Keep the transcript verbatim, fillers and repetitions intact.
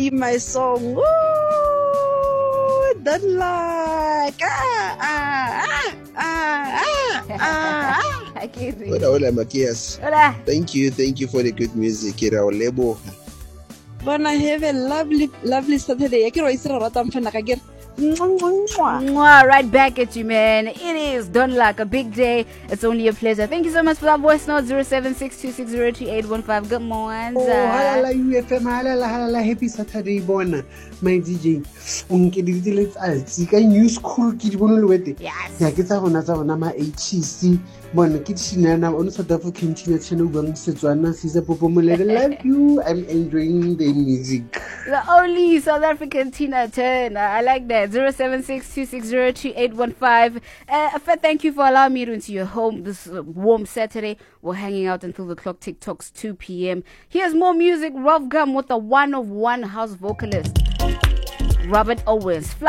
play my song. Woo! Don't like. Ah, ah, ah, ah, ah, ah. Hola, hola, Makias. Hola. Thank you, thank you for the good music. Kira olebo. Wanna have a lovely, lovely Saturday. I can't wait to run from the Mwah, right back at you, man. It is Don't Like a big day. It's only a pleasure. Thank you so much for that voice note. zero seven six two six zero two eight one five. Good morning. Oh, halala U F M, halala, halala, happy Saturday, bona, my D J. Unke di di let's alti. Ka new school ki di bono lwete. Yes. Ya ke tsa gona tsa bona ma H C. Bona ke tshinana on South African Tina Channel bang Setswana sisa popo molele. Love you. I'm enjoying the music. The only South African Tina Turner. I like that. zero seven six two six zero two eight one five. Uh, a fair thank you for allowing me into your home this uh, warm Saturday. We're hanging out until the clock tick tocks two p.m. Here's more music. Rov Gum with the one of one house vocalist, Robert Owens.